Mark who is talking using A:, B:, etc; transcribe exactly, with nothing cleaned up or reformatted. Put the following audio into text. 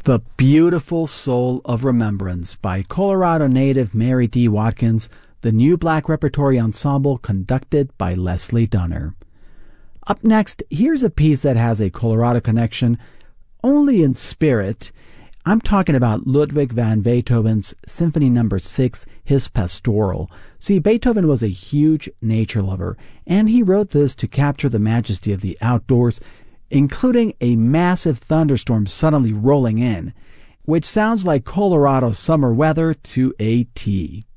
A: The Beautiful Soul of Remembrance by Colorado native Mary D. Watkins, the New Black Repertory Ensemble conducted by Leslie Dunner. Up next, here's a piece that has a Colorado connection, only in spirit. I'm talking about Ludwig van Beethoven's Symphony Number six, his Pastoral. See, Beethoven was a huge nature lover, and he wrote this to capture the majesty of the outdoors, including a massive thunderstorm suddenly rolling in, which sounds like Colorado summer weather to a T.